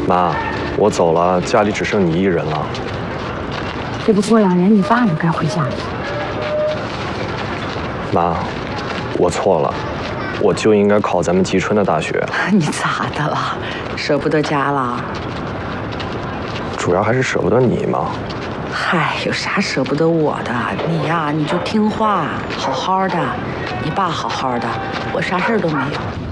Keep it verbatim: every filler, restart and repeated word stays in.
妈，我走了，家里只剩你一人了。 这不过两年你爸就该回家了。 妈，我错了，我就应该考咱们吉春的大学。 你咋的了？舍不得家了？ 主要还是舍不得你嘛。 嗨，有啥舍不得我的？你呀，你就听话，好好的。你爸好好的，我啥事儿都没有。